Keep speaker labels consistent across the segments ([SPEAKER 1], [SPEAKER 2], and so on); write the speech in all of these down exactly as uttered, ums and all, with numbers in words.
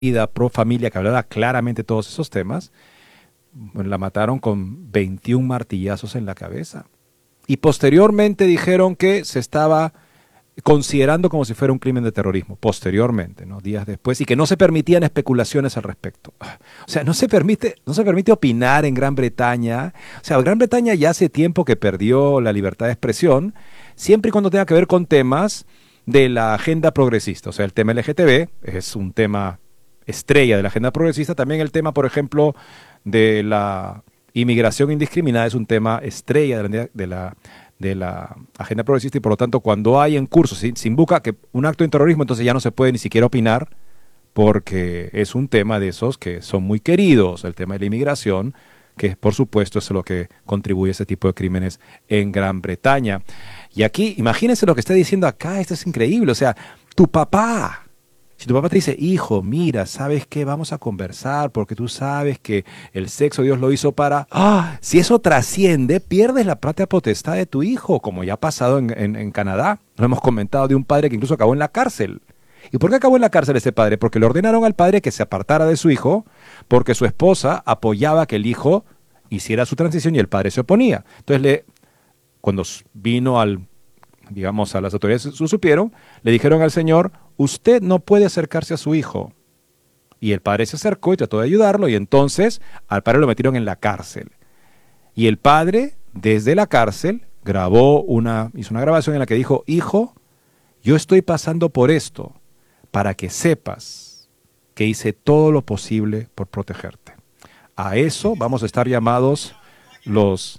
[SPEAKER 1] pro familia, que hablaba claramente de todos esos temas, la mataron con veintiún martillazos en la cabeza. Y posteriormente dijeron que se estaba considerando como si fuera un crimen de terrorismo, posteriormente, ¿no? Días después, y que no se permitían especulaciones al respecto. O sea, no se permite, no se permite opinar en Gran Bretaña. O sea, Gran Bretaña ya hace tiempo que perdió la libertad de expresión, siempre y cuando tenga que ver con temas de la agenda progresista. O sea, el tema L G T B es un tema estrella de la agenda progresista. También el tema, por ejemplo, de la inmigración indiscriminada es un tema estrella de la, de la, de la agenda progresista, y por lo tanto cuando hay en curso, se, se invoca que un acto de terrorismo, entonces ya no se puede ni siquiera opinar, porque es un tema de esos que son muy queridos, el tema de la inmigración, que por supuesto es lo que contribuye a ese tipo de crímenes en Gran Bretaña. Y aquí, imagínense lo que está diciendo acá, esto es increíble, o sea, tu papá, si tu papá te dice, hijo, mira, ¿sabes qué? Vamos a conversar porque tú sabes que el sexo Dios lo hizo para... ¡Ah! Si eso trasciende, pierdes la patria potestad de tu hijo, como ya ha pasado en, en, en Canadá. Lo hemos comentado de un padre que incluso acabó en la cárcel. ¿Y por qué acabó en la cárcel ese padre? Porque le ordenaron al padre que se apartara de su hijo, porque su esposa apoyaba que el hijo hiciera su transición y el padre se oponía. Entonces, le, cuando vino al... digamos, a las autoridades lo supieron, le dijeron al señor, usted no puede acercarse a su hijo. Y el padre se acercó y trató de ayudarlo, y entonces al padre lo metieron en la cárcel. Y el padre, desde la cárcel, grabó una, hizo una grabación en la que dijo, hijo, yo estoy pasando por esto para que sepas que hice todo lo posible por protegerte. A eso vamos a estar llamados los...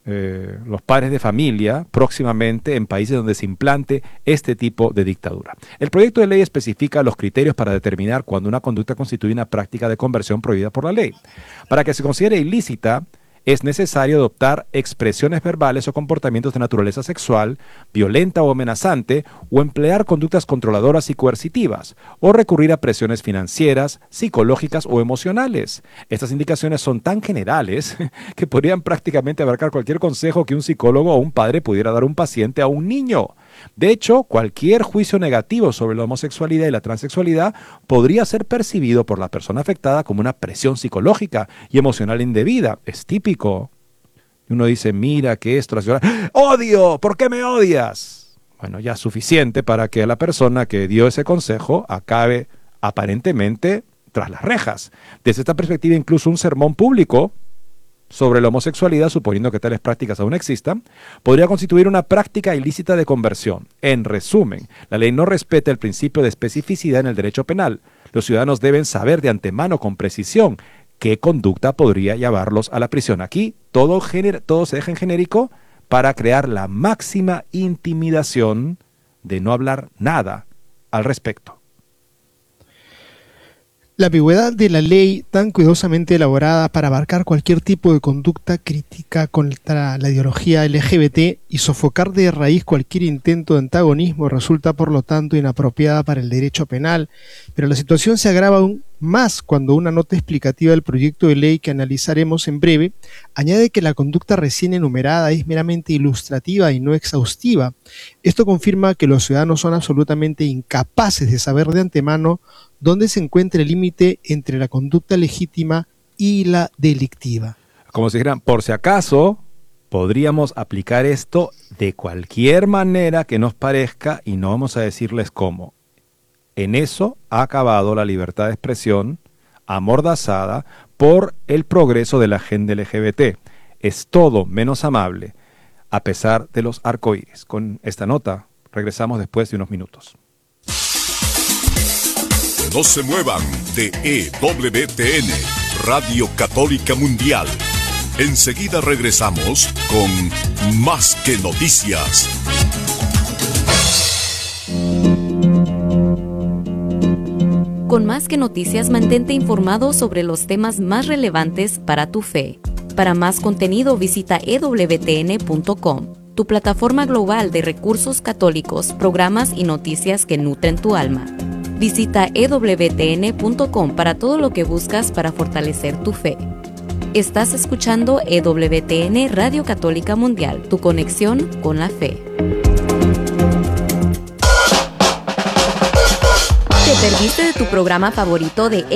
[SPEAKER 1] Eh, los padres de familia próximamente en países donde se implante este tipo de dictadura. El proyecto de ley especifica los criterios para determinar cuando una conducta constituye una práctica de conversión prohibida por la ley. Para que se considere ilícita, es necesario adoptar expresiones verbales o comportamientos de naturaleza sexual, violenta o amenazante, o emplear conductas controladoras y coercitivas, o recurrir a presiones financieras, psicológicas o emocionales. Estas indicaciones son tan generales que podrían prácticamente abarcar cualquier consejo que un psicólogo o un padre pudiera dar a un paciente a un niño. De hecho, cualquier juicio negativo sobre la homosexualidad y la transexualidad podría ser percibido por la persona afectada como una presión psicológica y emocional indebida. Es típico. Uno dice, mira que esto, la señora, ¡odio! ¿Por qué me odias? Bueno, ya es suficiente para que la persona que dio ese consejo acabe aparentemente tras las rejas. Desde esta perspectiva, incluso un sermón público sobre la homosexualidad, suponiendo que tales prácticas aún existan, podría constituir una práctica ilícita de conversión. En resumen, la ley no respeta el principio de especificidad en el derecho penal. Los ciudadanos deben saber de antemano con precisión qué conducta podría llevarlos a la prisión. Aquí todo, gener- todo se deja en genérico para crear la máxima intimidación de no hablar nada al respecto.
[SPEAKER 2] La ambigüedad de la ley, tan cuidadosamente elaborada para abarcar cualquier tipo de conducta crítica contra la ideología L G B T y sofocar de raíz cualquier intento de antagonismo, resulta por lo tanto inapropiada para el derecho penal. Pero la situación se agrava aún más cuando una nota explicativa del proyecto de ley que analizaremos en breve añade que la conducta recién enumerada es meramente ilustrativa y no exhaustiva. Esto confirma que los ciudadanos son absolutamente incapaces de saber de antemano dónde se encuentra el límite entre la conducta legítima y la delictiva.
[SPEAKER 1] Como si dijeran, por si acaso, podríamos aplicar esto de cualquier manera que nos parezca y no vamos a decirles cómo. En eso ha acabado la libertad de expresión, amordazada por el progreso de la agenda L G B T. Es todo menos amable, a pesar de los arcoíris. Con esta nota, regresamos después de unos minutos.
[SPEAKER 3] No se muevan de E W T N, Radio Católica Mundial. Enseguida regresamos con Más que Noticias.
[SPEAKER 4] Con Más que Noticias, mantente informado sobre los temas más relevantes para tu fe. Para más contenido, visita e w t n punto com, tu plataforma global de recursos católicos, programas y noticias que nutren tu alma. Visita e w t n punto com para todo lo que buscas para fortalecer tu fe. Estás escuchando E W T N Radio Católica Mundial, tu conexión con la fe. ¿Qué te perdiste de tu programa favorito de